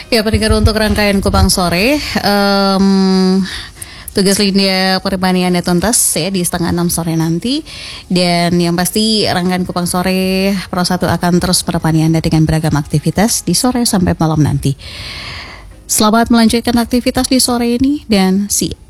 Ya, pendengar untuk rangkaian Kupang Sore, tugas Linda Perpaniannya tuntas ya di setengah 6 sore nanti. Dan yang pasti rangkaian Kupang Sore Pro 1 akan terus menemani Anda dengan beragam aktivitas di sore sampai malam nanti. Selamat melanjutkan aktivitas di sore ini dan see you.